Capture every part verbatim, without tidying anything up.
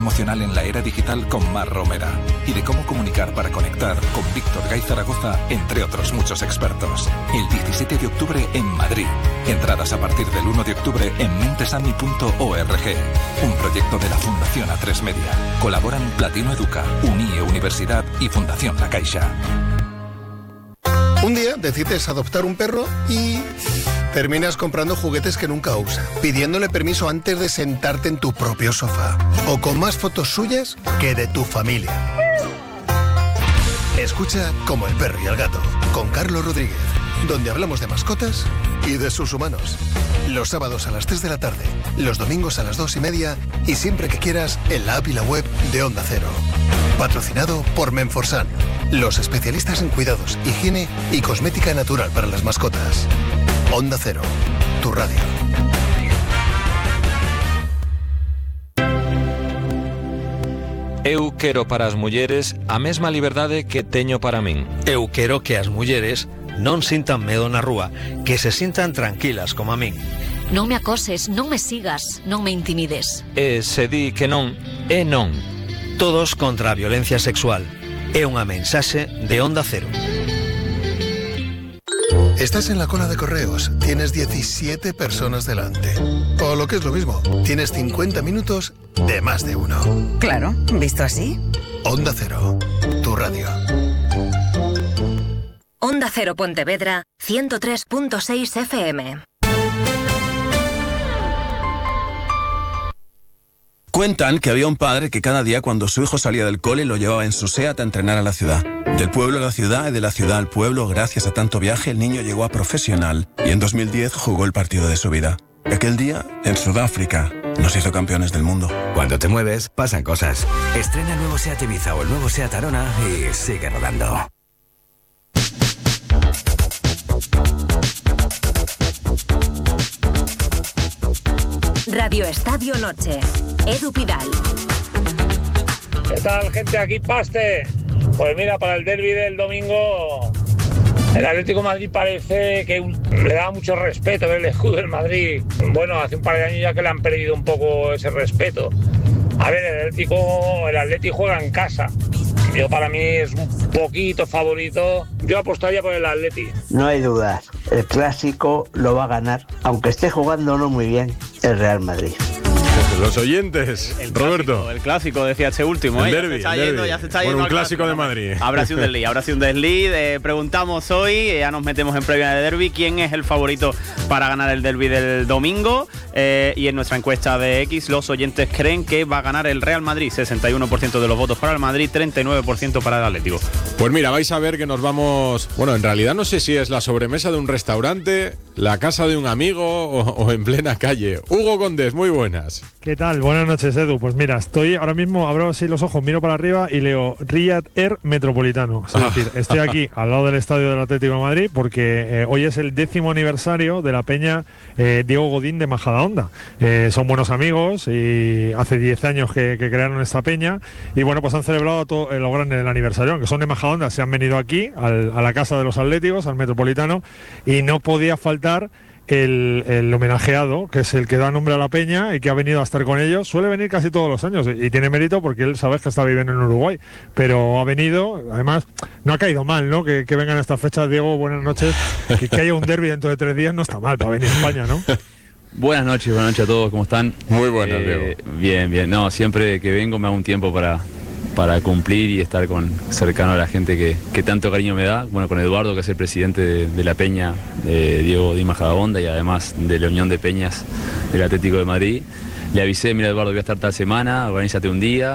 Emocional en la era digital con Mar Romera y de cómo comunicar para conectar con Víctor Gay Zaragoza, entre otros muchos expertos. El diecisiete de octubre en Madrid. Entradas a partir del uno de octubre en mentesami punto org. Un proyecto de la Fundación A tres Media. Colaboran Platino Educa, Unie Universidad y Fundación La Caixa. Un día decides adoptar un perro y terminas comprando juguetes que nunca usa, pidiéndole permiso antes de sentarte en tu propio sofá, o con más fotos suyas que de tu familia. Escucha Como el perro y el gato, con Carlos Rodríguez, donde hablamos de mascotas y de sus humanos. Los sábados a las tres de la tarde, los domingos a las dos y media y siempre que quieras en la app y la web de Onda Cero. Patrocinado por Menforsan, los especialistas en cuidados, higiene y cosmética natural para las mascotas. Onda Cero, tu radio. Eu quero para as mulleres a mesma liberdade que teño para min. Eu quero que as mulleres non sintan medo na rúa, que se sintan tranquilas como a min. Non me acoses, non me sigas, non me intimides. E se di que non, é non. Todos contra a violencia sexual. É unha mensaxe de Onda Cero. Estás en la cola de correos, tienes diecisiete personas delante. O lo que es lo mismo, tienes cincuenta minutos de más de uno. Claro, visto así. Onda Cero, tu radio. Onda Cero Pontevedra, ciento tres punto seis F M. Cuentan que había un padre que cada día cuando su hijo salía del cole lo llevaba en su SEAT a entrenar a la ciudad. Del pueblo a la ciudad y de la ciudad al pueblo, gracias a tanto viaje, el niño llegó a profesional y en dos mil diez jugó el partido de su vida. Aquel día, en Sudáfrica, nos hizo campeones del mundo. Cuando te mueves, pasan cosas. Estrena el nuevo SEAT Ibiza o el nuevo SEAT Arona y sigue rodando. Radio Estadio Noche. Edu Pidal. ¿Qué tal, gente? Aquí Paste. Pues mira, para el derbi del domingo, el Atlético de Madrid parece que le da mucho respeto el escudo del Madrid. Bueno, hace un par de años ya que le han perdido un poco ese respeto. A ver, el Atlético, el Atlético juega en casa. Yo para mí es un poquito favorito. Yo apostaría por el Atleti. No hay dudas. El clásico lo va a ganar, aunque esté jugando no muy bien, el Real Madrid. Los oyentes, el Roberto. Clásico, el clásico, decía este último. El ¿eh? derbi, ya se está el yendo, derbi. ya se está Bueno, yendo un clásico clásico de Madrid. Habrá sido un desliz, habrá sido un desliz. Eh, preguntamos hoy, eh, ya nos metemos en previa de derbi, quién es el favorito para ganar el derbi del domingo. Eh, y en nuestra encuesta de X, los oyentes creen que va a ganar el Real Madrid. sesenta y uno por ciento de los votos para el Madrid, treinta y nueve por ciento para el Atlético. Pues mira, vais a ver que nos vamos... Bueno, en realidad no sé si es la sobremesa de un restaurante, la casa de un amigo o, o en plena calle. Hugo Condés, muy buenas. ¿Qué tal? Buenas noches, Edu. Pues mira, estoy ahora mismo, abro así los ojos, miro para arriba y leo Riyadh Air Metropolitano. Es decir, estoy aquí al lado del estadio del Atlético de Madrid porque eh, hoy es el décimo aniversario de la peña eh, Diego Godín de Majadahonda. Eh, son buenos amigos y hace diez años que, que crearon esta peña y bueno, pues han celebrado todo eh, lo grande del aniversario, aunque son de Majadahonda, se han venido aquí al, a la casa de los Atléticos, al Metropolitano, y no podía faltar El, el homenajeado, que es el que da nombre a la peña y que ha venido a estar con ellos. Suele venir casi todos los años y, y tiene mérito porque él sabes que está viviendo en Uruguay, pero ha venido, además no ha caído mal, ¿no? Que, que vengan estas fechas. Diego, buenas noches. Que, que haya un derbi dentro de tres días no está mal para venir a España, ¿no? Buenas noches, buenas noches a todos, ¿cómo están? Muy buenas, eh, Diego. Bien, bien. No, siempre que vengo me hago un tiempo para, para cumplir y estar con cercano a la gente que, que tanto cariño me da. Bueno, con Eduardo, que es el presidente de, de la Peña, de Diego Di Majadahonda, y además de la Unión de Peñas del Atlético de Madrid. Le avisé, mira Eduardo, voy a estar tal semana, organízate un día.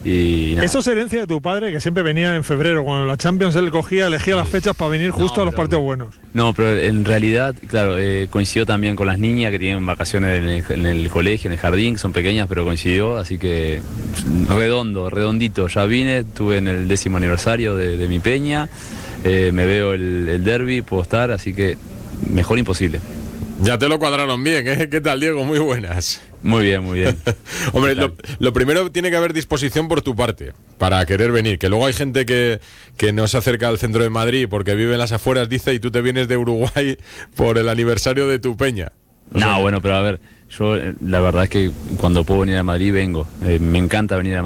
Y nada. Eso es herencia de tu padre, que siempre venía en febrero, cuando la Champions él cogía, elegía las fechas para venir justo no, a los partidos buenos. No, pero en realidad, claro, eh, coincidió también con las niñas que tienen vacaciones en el, en el colegio, en el jardín, que son pequeñas, pero coincidió, así que redondo, redondito. Ya vine, estuve en el décimo aniversario de, de mi peña, eh, me veo el, el derbi, puedo estar, así que mejor imposible. Ya te lo cuadraron bien, ¿eh? ¿Qué tal, Diego? Muy buenas. Muy bien, muy bien. Hombre, lo, lo primero tiene que haber disposición por tu parte para querer venir, que luego hay gente que, que no se acerca al centro de Madrid porque vive en las afueras, dice, y tú te vienes de Uruguay por el aniversario de tu peña. O no, sea, bueno, pero a ver, Yo eh, la verdad es que cuando puedo venir a Madrid vengo. Eh, me encanta venir a